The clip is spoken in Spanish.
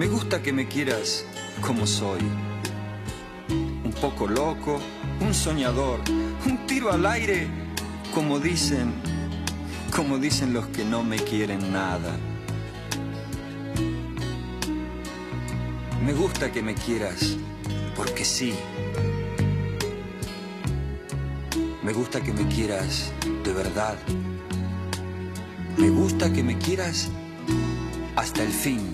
Me gusta que me quieras como soy. Un poco loco, un soñador, un tiro al aire, como dicen los que no me quieren nada. Me gusta que me quieras porque sí. Me gusta que me quieras de verdad. Me gusta que me quieras hasta el fin.